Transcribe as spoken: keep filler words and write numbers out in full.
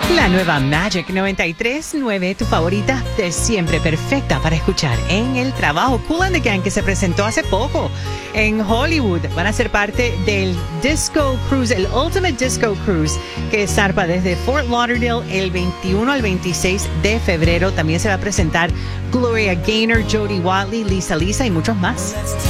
La nueva Magic noventa y tres punto nueve, tu favorita de siempre, perfecta para escuchar en el trabajo. Kool and the Gang, que se presentó hace poco en Hollywood, van a ser parte del Disco Cruise, el Ultimate Disco Cruise, que zarpa desde Fort Lauderdale el veintiuno al veintiséis de febrero. También se va a presentar Gloria Gaynor, Jodie Watley, Lisa Lisa y muchos más.